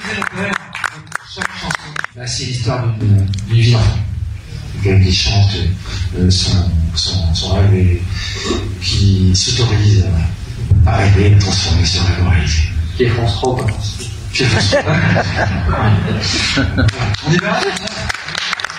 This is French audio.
Chaque chanson, c'est l'histoire d'une vie d'enfant. Qui chante son rêve et qui s'autorise à rêver et à transformer ce rêve en réalité. Qui est France Trop, quoi. On y va.